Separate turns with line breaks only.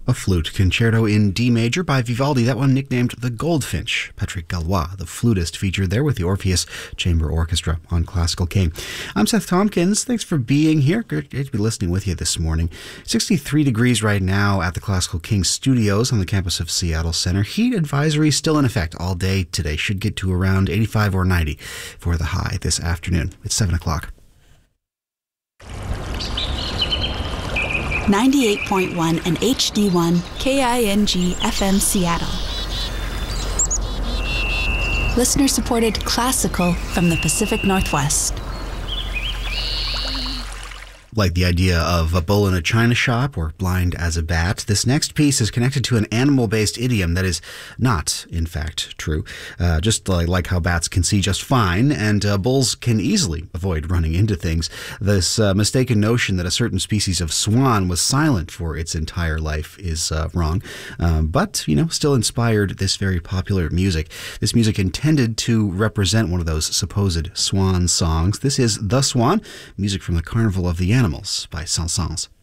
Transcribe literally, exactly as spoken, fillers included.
A flute concerto in D major by Vivaldi, that one nicknamed the Goldfinch. Patrick Gallois, the flutist, featured there with the Orpheus Chamber Orchestra on Classical King. I'm Seth Tompkins. Thanks for being here. Great to be listening with you this morning. sixty-three degrees right now at the Classical King studios on the campus of Seattle Center. Heat advisory still in effect all day today. Should get to around eighty-five or ninety for the high this afternoon. It's seven o'clock.
ninety-eight point one and H D one K I N G F M Seattle. Listener-supported classical from the Pacific Northwest.
Like the idea of a bull in a china shop or blind as a bat, this next piece is connected to an animal-based idiom that is not, in fact, true. Uh, just like, like how bats can see just fine, and uh, bulls can easily avoid running into things. This uh, mistaken notion that a certain species of swan was silent for its entire life is uh, wrong, um, but, you know, still inspired this very popular music. This music intended to represent one of those supposed swan songs. This is The Swan, music from the Carnival of the Animals by Saint-Saëns.